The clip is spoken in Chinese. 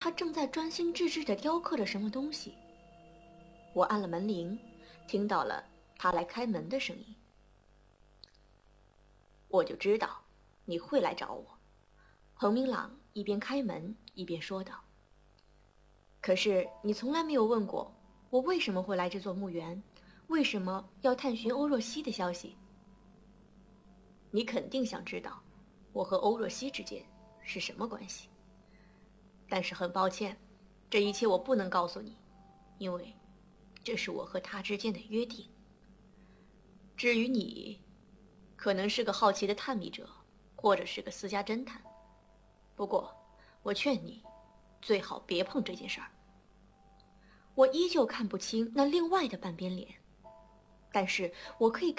他正在专心致志地雕刻着什么东西。我按了门铃，听到了他来开门的声音。我就知道你会来找我，彭明朗一边开门一边说道。可是你从来没有问过我为什么会来这座墓园，为什么要探寻欧若曦的消息。你肯定想知道我和欧若曦之间是什么关系，但是很抱歉，这一切我不能告诉你，因为这是我和她之间的约定。至于你，可能是个好奇的探秘者，或者是个私家侦探，不过我劝你最好别碰这件事儿。我依旧看不清那另外的半边脸，但是我可以